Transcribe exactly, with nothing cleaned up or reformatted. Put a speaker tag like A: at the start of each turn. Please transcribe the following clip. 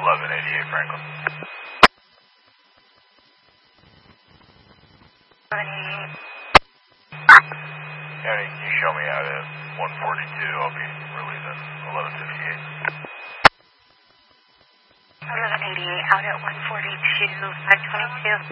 A: eleven eighty-eight Franklin. County, can you show me out at one forty-two? I'll be relieving eleven fifty-eight.
B: eleven eighty-eight out at one forty-two, five twenty-two.